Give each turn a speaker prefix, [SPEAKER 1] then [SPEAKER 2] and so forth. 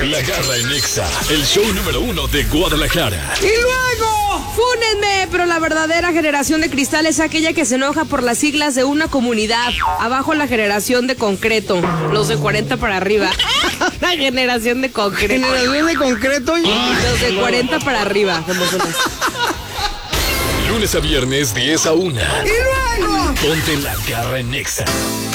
[SPEAKER 1] La Garra en Nexa, el show número 1 de Guadalajara.
[SPEAKER 2] Y luego, fúnenme, pero la verdadera generación de cristal es aquella que se enoja por las siglas de una comunidad. Abajo la generación de concreto, los de 40 para arriba. La generación de concreto.
[SPEAKER 3] Generación de concreto y
[SPEAKER 2] los de 40 para arriba.
[SPEAKER 1] Lunes a viernes, 10 a 1.
[SPEAKER 2] Y luego,
[SPEAKER 1] Ponte La Garra en Nexa.